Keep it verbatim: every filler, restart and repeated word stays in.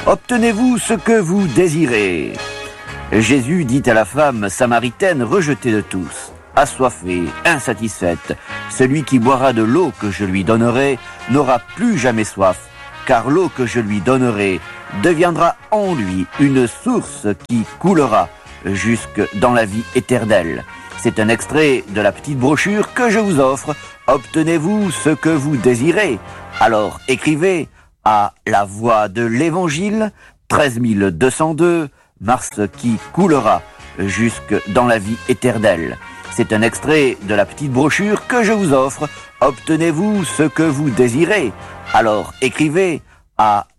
Obtenez-vous ce que vous désirez. Jésus dit à la femme samaritaine rejetée de tous, assoiffée, insatisfaite, celui qui boira de l'eau que je lui donnerai n'aura plus jamais soif, car l'eau que je lui donnerai deviendra en lui une source qui coulera jusque dans la vie éternelle. C'est un extrait de la petite brochure que je vous offre. Obtenez-vous ce que vous désirez. Alors écrivez à La Voix de l'Évangile, treize mille deux cent deux, Mars qui coulera jusque dans la vie éternelle. C'est un extrait de la petite brochure que je vous offre. Obtenez-vous ce que vous désirez. Alors écrivez à